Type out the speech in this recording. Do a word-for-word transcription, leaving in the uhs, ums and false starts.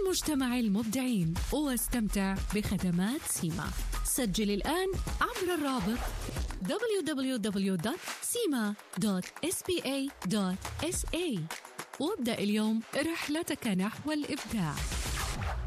لمجتمع المبدعين واستمتع بخدمات سيما. سجل الآن عبر الرابط دبليو دبليو دبليو دوت سيما دوت إس بي إيه دوت إس إيه وابدأ اليوم رحلتك نحو الإبداع.